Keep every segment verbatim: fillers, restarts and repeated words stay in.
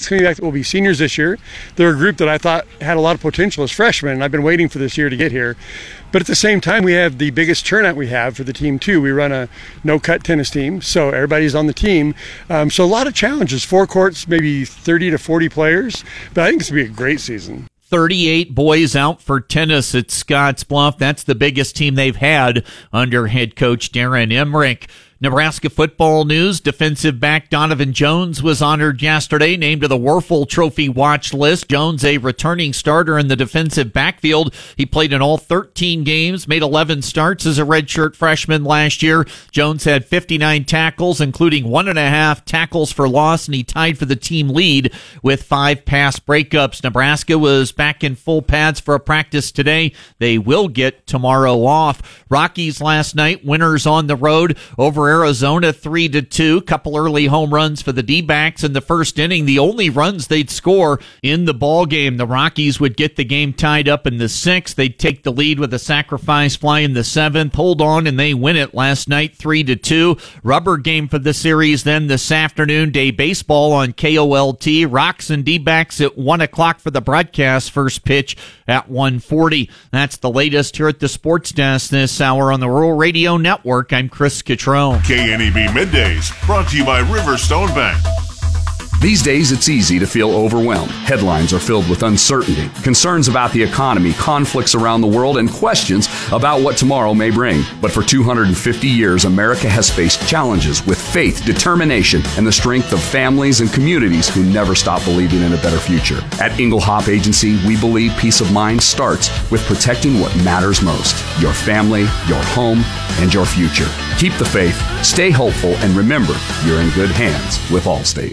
guys coming back that will be seniors this year. They're a group that I thought had a lot of potential as freshmen, and I've been waiting for this year to get here. But at the same time, we have the biggest turnout we have for the team, too. We run a no-cut tennis team, so everybody's on the team. Um, so a lot of challenges. Four courts, maybe thirty to forty players. But I think this will be a great season. thirty-eight boys out for tennis at Scottsbluff. That's the biggest team they've had under head coach Darren Emmerich. Nebraska football news. Defensive back Donovan Jones was honored yesterday, named to the Werfel Trophy watch list. Jones, a returning starter in the defensive backfield. He played in all thirteen games, made eleven starts as a redshirt freshman last year. Jones had fifty-nine tackles, including one and a half tackles for loss, and he tied for the team lead with five pass breakups. Nebraska was back in full pads for a practice today. They will get tomorrow off. Rockies last night, winners on the road over Arizona three to two. Couple early home runs for the D-backs in the first inning. The only runs they'd score in the ball game. The Rockies would get the game tied up in the sixth. They'd take the lead with a sacrifice fly in the seventh. Hold on, and they win it last night three to two. Rubber game for the series then this afternoon. Day baseball on K O L T. Rocks and D-backs at one o'clock for the broadcast. First pitch at one forty. That's the latest here at the Sports Desk this hour on the Rural Radio Network. I'm Chris Catrone. K N E B Middays, brought to you by Riverstone Bank. These days, it's easy to feel overwhelmed. Headlines are filled with uncertainty, concerns about the economy, conflicts around the world, and questions about what tomorrow may bring. But for two hundred fifty years, America has faced challenges with faith, determination, and the strength of families and communities who never stop believing in a better future. At Engelhop Agency, we believe peace of mind starts with protecting what matters most: your family, your home, and your future. Keep the faith, stay hopeful, and remember, you're in good hands with Allstate.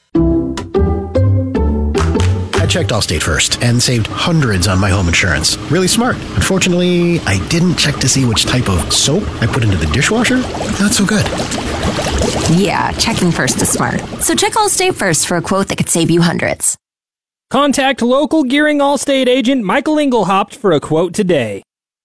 I checked Allstate first and saved hundreds on my home insurance. Really smart. Unfortunately, I didn't check to see which type of soap I put into the dishwasher. Not so good. Yeah, checking first is smart. So check Allstate first for a quote that could save you hundreds. Contact local Gearing Allstate agent Michael Engelhaupt for a quote today.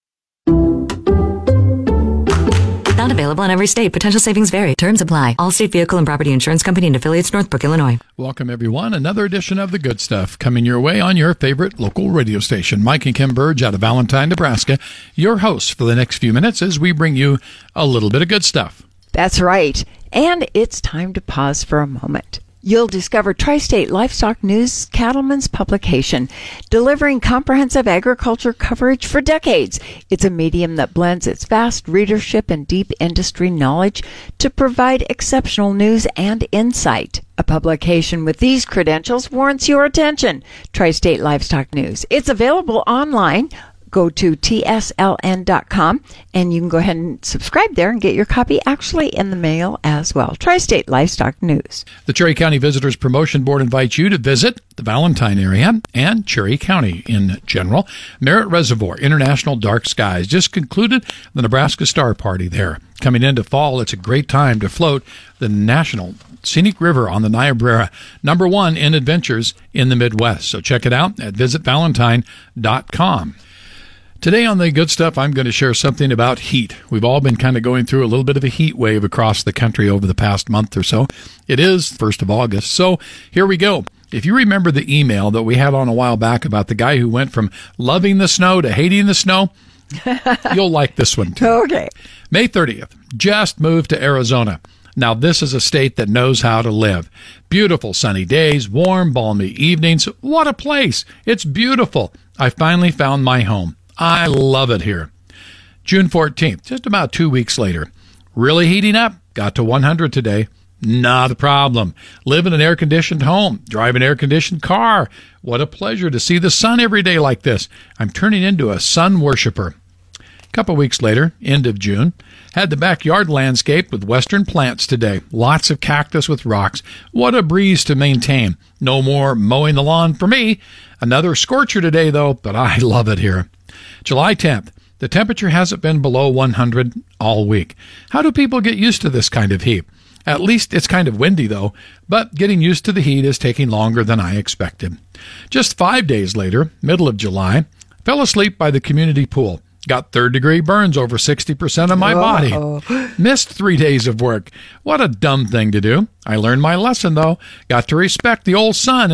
Not available in every state. Potential savings vary. Terms apply. Allstate Vehicle and Property Insurance Company and affiliates, Northbrook, Illinois. Welcome, everyone. Another edition of The Good Stuff coming your way on your favorite local radio station. Mike and Kim Burge out of Valentine, Nebraska, your hosts for the next few minutes as we bring you a little bit of good stuff. That's right. And it's time to pause for a moment. You'll discover Tri-State Livestock News Cattlemen's publication, delivering comprehensive agriculture coverage for decades. It's a medium that blends its vast readership and deep industry knowledge to provide exceptional news and insight. A publication with these credentials warrants your attention. Tri-State Livestock News. It's available online. Go to T S L N dot com and you can go ahead and subscribe there and get your copy actually in the mail as well. Tri-State Livestock News. The Cherry County Visitors Promotion Board invites you to visit the Valentine area and Cherry County in general. Merritt Reservoir International Dark Skies just concluded the Nebraska Star Party there. Coming into fall, it's a great time to float the National Scenic River on the Niobrara, number one in adventures in the Midwest. So check it out at visit valentine dot com. Today on The Good Stuff, I'm going to share something about heat. We've all been kind of going through a little bit of a heat wave across the country over the past month or so. It is first of August, so here we go. If you remember the email that we had on a while back about the guy who went from loving the snow to hating the snow, you'll like this one too. Okay. May thirtieth, just moved to Arizona. Now, this is a state that knows how to live. Beautiful sunny days, warm, balmy evenings. What a place. It's beautiful. I finally found my home. I love it here. June fourteenth, just about two weeks later. Really heating up. Got to one hundred today. Not a problem. Live in an air-conditioned home. Drive an air-conditioned car. What a pleasure to see the sun every day like this. I'm turning into a sun worshiper. A couple weeks later, end of June, had the backyard landscaped with western plants today. Lots of cactus with rocks. What a breeze to maintain. No more mowing the lawn for me. Another scorcher today, though, but I love it here. July tenth, the temperature hasn't been below one hundred all week. How do people get used to this kind of heat? At least it's kind of windy, though, but getting used to the heat is taking longer than I expected. Just five days later, middle of July, fell asleep by the community pool. Got third-degree burns over sixty percent of my Whoa. body. Missed three days of work. What a dumb thing to do. I learned my lesson, though. Got to respect the old sun